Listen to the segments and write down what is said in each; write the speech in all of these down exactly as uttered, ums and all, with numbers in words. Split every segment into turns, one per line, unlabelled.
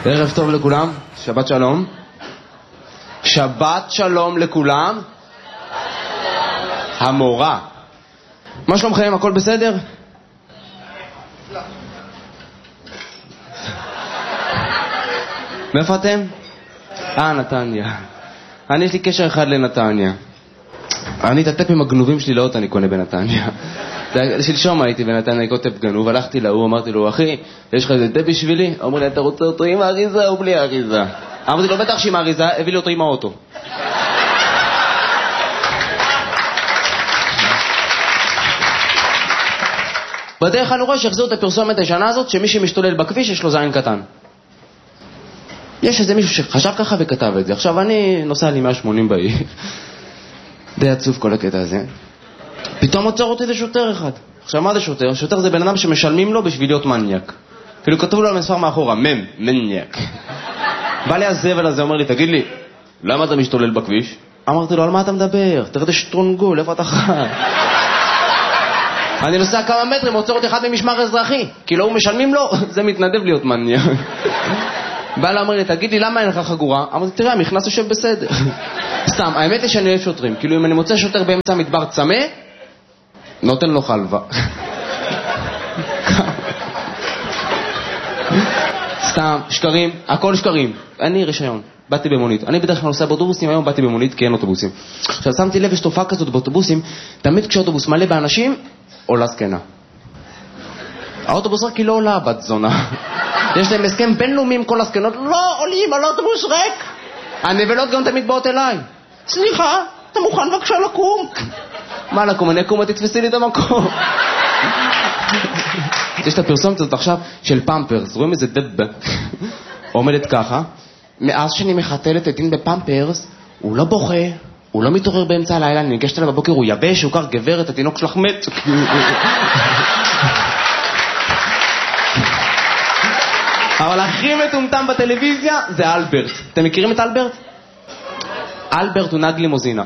ערב טוב לכולם, שבת שלום. שבת שלום לכולם. המורה. מה שלומכם? הכל בסדר? מאיפה אתם? אה, נתניה. אני יש לי קשר אחד לנתניה. אני את הטפים הגנובים שלי לאוטו אני קונה בנתניה. שלשום הייתי בנתניה, אני כותב גנוב, הלכתי להוא, אמרתי לו, אחי, יש לך איזה טפ בשבילי? אמר לי, אתה רוצה אותו עם האריזה או בלי האריזה? אמרתי לו, בטח שעם האריזה, הביא לי אותו עם האוטו. בדרך אני רואה שהחזירו את הפרסומת הישנה הזאת, שמי שמשתולל בכביש יש לו זין קטן. יש איזה מישהו שחשב ככה וכתב את זה. עכשיו אני נוסע לי מאה ושמונים בעיר. די עצוב כל הקטע הזה. פתאום עוצר אותי זה שוטר אחד. עכשיו מה זה שוטר? שוטר זה בן אדם שמשלמים לו בשביל להיות מניאק. כאילו כתוב לו על מספר מאחורה, מם, מניאק. בא לי הזבל הזה, אומר לי, תגיד לי, למה אתה משתולל בכביש? אמרתי לו, על מה אתה מדבר? תראה את השטרונגול, איפה אתה חי? אני נוסע כמה מטרים, עוצר אותי אחד ממשמר אזרחי. כי לא הוא משלמים לו, זה מתנדב להיות מניאק. בא לה, אומר לי, תגיד לי, למה אין לך חגורה? אמרתי, תראה, המכנס יושב בסדר. סתם, האמת היא שאני אוהב שוטרים. כאילו, אם אני מוצא שוטר באמצע מדבר צמא, נותן לו חלבה. סתם, שקרים, הכל שקרים. אני רישיון, באתי במונית. אני בדרך כלל נוסע באוטובוסים, היום באתי במונית כי אין אוטובוסים. עכשיו, שמתי לב, יש תופעה כזאת באוטובוסים, תמיד כשאוטובוס מלא באנשים, עולה זקנה. האוטובוס רק כי לא עולה בת זונה. יש להם הסכם בינלאומי עם כל הסקנות, לא עולים על אוטובוס ריק. הנבלות גם תמיד באות אליי. סליחה, אתה מוכן בבקשה לקום? מה לקום? אני אקום, תתפסי לי את המקום. יש את הפרסומת הזאת עכשיו של פמפרס, רואים איזה דב עומדת ככה, מאז שאני מחתלת את דין בפמפרס, הוא לא בוכה, הוא לא מתעורר באמצע הלילה, אני ניגשת אליו בבוקר, הוא יבש, הוא קר גברת, התינוק שלך מת. אבל הכי מטומטם בטלוויזיה זה אלברט. אתם מכירים את אלברט? אלברט הוא נהג לימוזינה.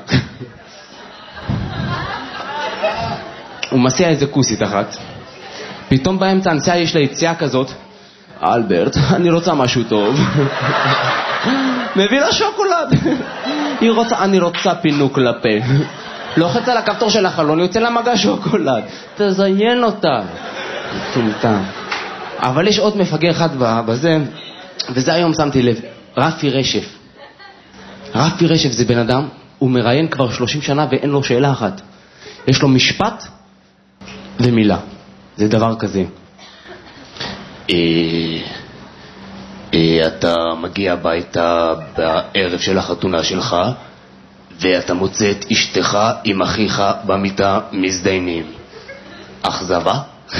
הוא מסיע איזה כוסית אחת. פתאום באמצע הנסיעה יש לה יציאה כזאת. אלברט, אני רוצה משהו טוב. מביא לה שוקולד. היא רוצה, אני רוצה פינוק לפה. לוחץ על הכפתור של החלון, יוצא לה מגע שוקולד. תזיין אותה. מטומטם. אבל יש עוד מפגר אחד בזה, וזה היום שמתי לב, רפי רשף. רפי רשף זה בן אדם, הוא מראיין כבר שלושים שנה ואין לו שאלה אחת. יש לו משפט ומילה. זה דבר כזה. אתה מגיע הביתה בערב של החתונה שלך, ואתה מוצא את אשתך עם אחיך במיטה מזדיינים. אכזבה?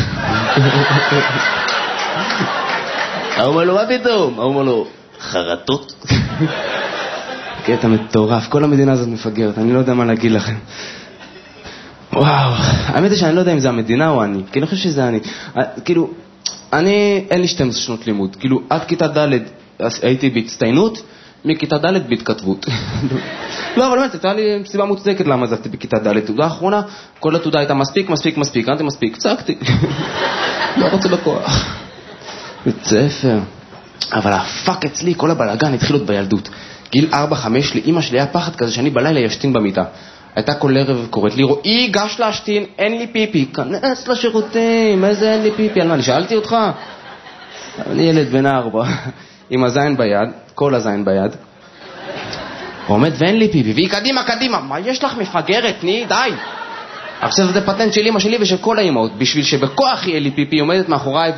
הוא אומר לו, מה פתאום? הוא אומר לו, חרטות. קטע מטורף, כל המדינה הזאת מפגרת, אני לא יודע מה להגיד לכם. וואו, האמת היא שאני לא יודע אם זה המדינה או אני, כי אני חושב שזה אני. כאילו, אני, אין לי שתים עשרה שנות לימוד, כאילו, עד כיתה ד' הייתי בהצטיינות, מכיתה ד' בהתכתבות. לא, אבל באמת, הייתה לי סיבה מוצדקת למה עזבתי בכיתה ד'. תעודה האחרונה, כל התעודה הייתה מספיק, מספיק, מספיק, אנתי מספיק, צעקתי. לא רוצה בכוח. בית ספר. אבל הפאק אצלי, כל הבלגן התחיל עוד בילדות. גיל ארבע חמש, לאמא שלי היה פחד כזה שאני בלילה ישתין במיטה. הייתה כל ערב קוראת לי, רואי, גש להשתין, אין לי פיפי. כנס לשירותים, איזה אין לי פיפי. על מה, אני שאלתי אותך? אני ילד בן ארבע, עם הזין ביד, כל הזין ביד. עומד ואין לי פיפי, והיא קדימה, קדימה. מה יש לך מפגרת? תני, די. עכשיו זה פטנט של אמא שלי ושל כל האמאות. בשביל שבכוח יהיה לי פיפי, עומדת מאחוריי ו...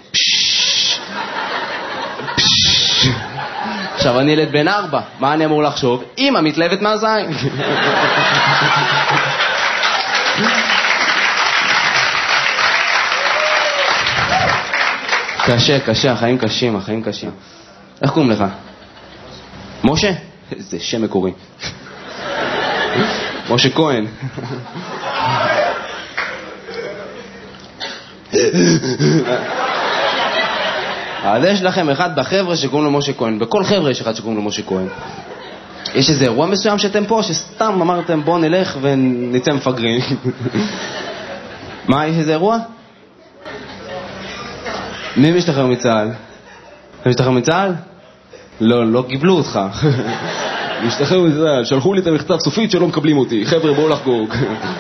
עכשיו אני ילד בן ארבע, מה אני אמור לחשוב? אמא מתלהבת מהזין. קשה, קשה, החיים קשים, החיים קשים. איך קוראים לך? משה? איזה שם מקורי. משה כהן. אז יש לכם אחד בחבר'ה שקוראים לו משה כהן, בכל חבר'ה יש אחד שקוראים לו משה כהן. יש איזה אירוע מסוים שאתם פה, שסתם אמרתם בוא נלך ונצא מפגרים. מה, יש איזה אירוע? מי משתחרר מצה"ל? מי משתחרר מצה"ל? לא, לא קיבלו אותך. השתחררו מזה, שלחו לי את המכתב סופית שלא מקבלים אותי. חבר'ה, בואו לחגוג.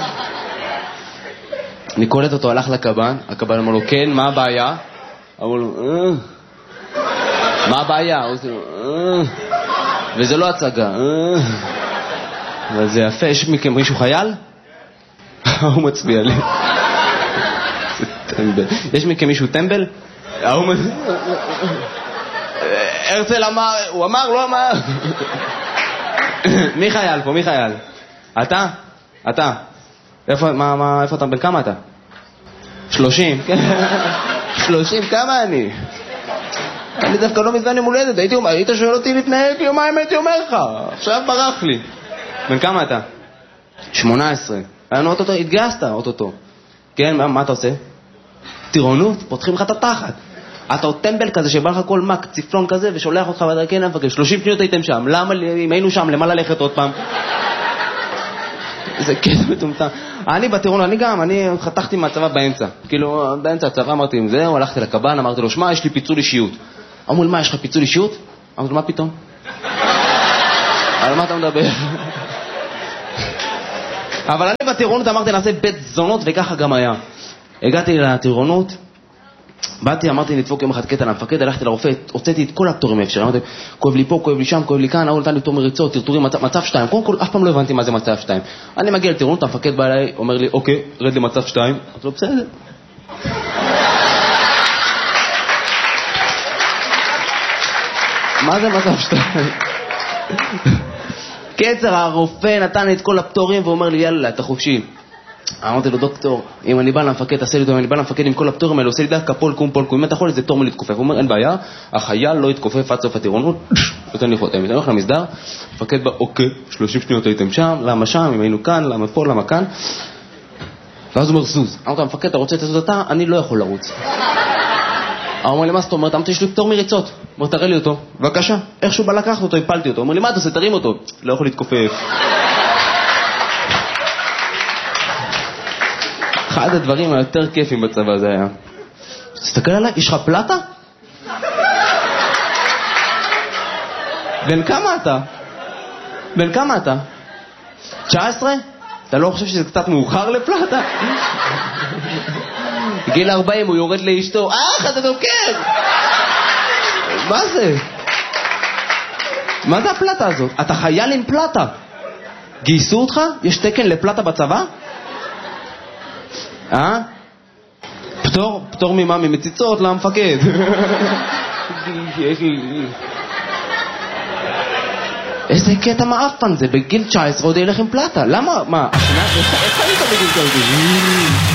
אני קולט אותו, הלך לקב"ן, הקב"ן אמר לו, כן, מה הבעיה? אמר לו, אה... מה הבעיה? הוא עושה לו, אה... וזה לא הצגה, אה... אבל זה יפה, יש מכם מישהו חייל? הוא מצביע לי. זה טמבל. יש מכם מישהו טמבל? הוא מצביע... הרצל אמר, הוא אמר, לא אמר. מי חייל פה? מי חייל? אתה? אתה? איפה, מה, מה, איפה אתה? בן כמה אתה? שלושים. שלושים, כמה אני? אני דווקא לא מזמן עם הולדת, הייתי אומר, היית שואל אותי לפני יומיים, הייתי אומר לך, עכשיו ברח לי. בן כמה אתה? שמונה עשרה. היינו אוטוטו, התגייסת אוטוטו. כן, מה, מה אתה עושה? טירונות, פותחים לך את התחת. אתה עוד טמבל כזה שבא לך כל מק, ציפלון כזה, ושולח אותך ואתה כן, אני מפגש, שלושים שניות הייתם שם, למה, אם היינו שם, למה ללכת עוד פעם? זה קטע מטומטם. אני בטירונות, אני גם, אני חתכתי מהצבא באמצע. כאילו, באמצע הצבא אמרתי עם זהו, הלכתי לקב"ן, אמרתי לו, שמע, יש לי פיצול אישיות. אמרו לי, מה, יש לך פיצול אישיות? אמרתי לו, מה פתאום? על מה אתה מדבר? אבל אני בטירונות אמרתי, נעשה בית זונות, וככה גם היה. הגעתי לטירונות, באתי, אמרתי לדפוק יום אחד קטע למפקד, הלכתי לרופא, הוצאתי את כל הפטורים האפשר, אמרתי, כואב לי פה, כואב לי שם, כואב לי כאן, הוא נתן לי פטור מריצות, טרטורים, מצב, מצב שתיים, קודם כל, אף פעם לא הבנתי מה זה מצב שתיים. אני מגיע לטירונות, המפקד בא אליי, אומר לי, אוקיי, רד למצב שתיים, אמרתי לו, בסדר. מה זה מצב שתיים? קצר, הרופא נתן לי את כל הפטורים, ואומר לי, יאללה, אתה חופשי. אמרתי לו, דוקטור, אם אני בא למפקד, תעשה לי אותו, אם אני בא למפקד עם כל הפטורים האלה, עושה לי דווקא פול קום פול קום, אם אתה יכול איזה תור מלהתכופף. הוא אומר, אין בעיה, החייל לא יתכופף עד סוף הטירונות, נותן לי חותם. אני הולך למסדר, מפקד בא, אוקיי, שלושים שניות הייתם שם, למה שם, אם היינו כאן, למה פה, למה כאן. ואז הוא אומר, זוז. אמרתי, המפקד, אתה רוצה לזוז אתה? אני לא יכול לרוץ. הוא אומר לי, מה זאת אומרת? אמרתי, יש לי פטור מריצות. אומר, תראה לי אותו. בבקשה. איכשהו בא לקחת אותו, הפלתי אותו. אומר לי, מה אתה עושה? תרים אותו. לא יכול להתכופף. אחד הדברים היותר כיפים בצבא זה היה. תסתכל עליי, יש לך פלטה? בן כמה אתה? בן כמה אתה? תשע עשרה? אתה לא חושב שזה קצת מאוחר לפלטה? גיל ארבעים הוא יורד לאשתו, אך אתה דוקר! מה זה? מה זה הפלטה הזאת? אתה חייל עם פלטה. גייסו אותך? יש תקן לפלטה בצבא? אה? פטור? פטור ממה? ממציצות למפקד. איזה קטע מאפן זה, בגיל תשע עשרה עוד ילך עם פלטה. למה? מה? השנה? איך אני בגיל תשע עשרה?